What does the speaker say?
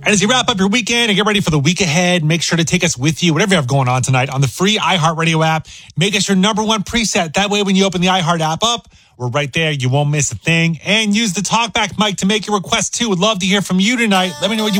And as you wrap up your weekend and get ready for the week ahead, make sure to take us with you, whatever you have going on tonight, on the free iHeartRadio app. Make us your number one preset. That way, when you open the iHeart app up, we're right there. You won't miss a thing. And use the talkback mic to make your request, too. Would love to hear from you tonight. Let me know what you